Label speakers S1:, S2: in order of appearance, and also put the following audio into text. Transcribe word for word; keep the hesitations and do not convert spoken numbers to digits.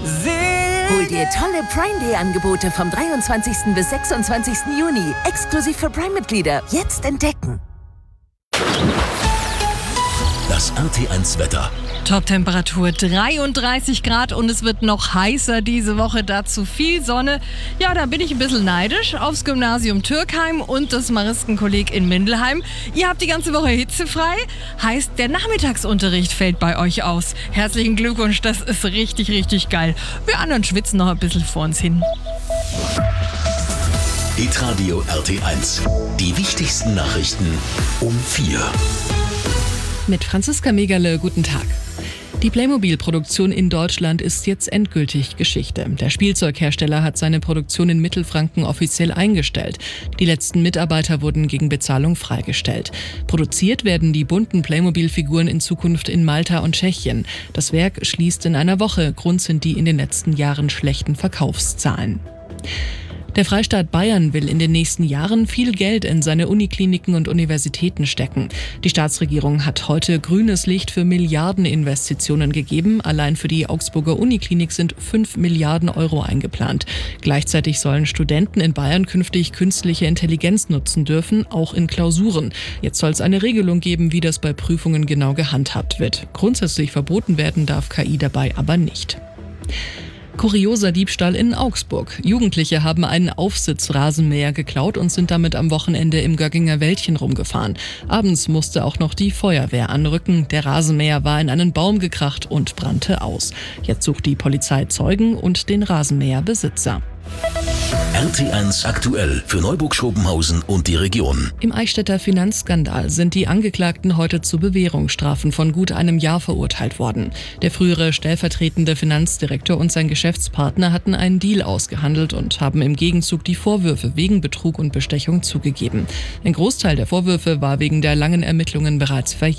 S1: Hol dir tolle Prime Day Angebote vom dreiundzwanzigsten bis sechsundzwanzigsten Juni. Exklusiv für Prime-Mitglieder. Jetzt entdecken.
S2: Das R T eins Wetter.
S3: Top-Temperatur dreiunddreißig Grad und es wird noch heißer diese Woche. Dazu viel Sonne. Ja, da bin ich ein bisschen neidisch aufs Gymnasium Türkheim und das Maristenkolleg in Mindelheim. Ihr habt die ganze Woche hitzefrei. Heißt, der Nachmittagsunterricht fällt bei euch aus. Herzlichen Glückwunsch, das ist richtig, richtig geil. Wir anderen schwitzen noch ein bisschen vor uns hin.
S2: Hitradio R T eins. Die wichtigsten Nachrichten um vier.
S4: Mit Franziska Megerle, guten Tag. Die Playmobil-Produktion in Deutschland ist jetzt endgültig Geschichte. Der Spielzeughersteller hat seine Produktion in Mittelfranken offiziell eingestellt. Die letzten Mitarbeiter wurden gegen Bezahlung freigestellt. Produziert werden die bunten Playmobil-Figuren in Zukunft in Malta und Tschechien. Das Werk schließt in einer Woche. Grund sind die in den letzten Jahren schlechten Verkaufszahlen. Der Freistaat Bayern will in den nächsten Jahren viel Geld in seine Unikliniken und Universitäten stecken. Die Staatsregierung hat heute grünes Licht für Milliardeninvestitionen gegeben. Allein für die Augsburger Uniklinik sind fünf Milliarden Euro eingeplant. Gleichzeitig sollen Studenten in Bayern künftig künstliche Intelligenz nutzen dürfen, auch in Klausuren. Jetzt soll es eine Regelung geben, wie das bei Prüfungen genau gehandhabt wird. Grundsätzlich verboten werden darf K I dabei aber nicht. Kurioser Diebstahl in Augsburg. Jugendliche haben einen Aufsitzrasenmäher geklaut und sind damit am Wochenende im Gögginger Wäldchen rumgefahren. Abends musste auch noch die Feuerwehr anrücken. Der Rasenmäher war in einen Baum gekracht und brannte aus. Jetzt sucht die Polizei Zeugen und den Rasenmäherbesitzer.
S2: R T eins aktuell für Neuburg-Schopenhausen und die Region.
S4: Im Eichstätter Finanzskandal sind die Angeklagten heute zu Bewährungsstrafen von gut einem Jahr verurteilt worden. Der frühere stellvertretende Finanzdirektor und sein Geschäftspartner hatten einen Deal ausgehandelt und haben im Gegenzug die Vorwürfe wegen Betrug und Bestechung zugegeben. Ein Großteil der Vorwürfe war wegen der langen Ermittlungen bereits verjährt.